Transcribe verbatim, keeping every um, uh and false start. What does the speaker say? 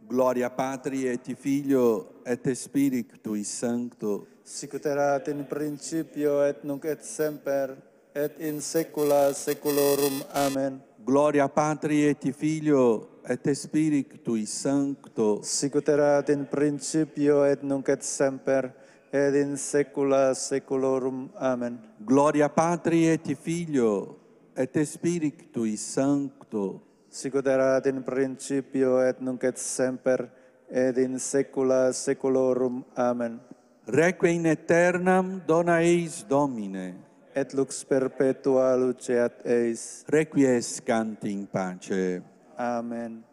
Gloria Patri et Filio et Spiritui Sancto. Sicut erat in principio et nunc et semper et in saecula saeculorum. Amen. Gloria Patri et Filio et Spiritui Sancto. Sicut erat in principio et nunc et semper et in saecula saeculorum. Amen. Gloria Patri et Filio et Spiritui Sancto. Sicut erat in principio et nunc et semper et in saecula saeculorum. Amen. Requiem in aeternam dona eis Domine. Et lux perpetua luceat eis. Requiescant in pace. Amen.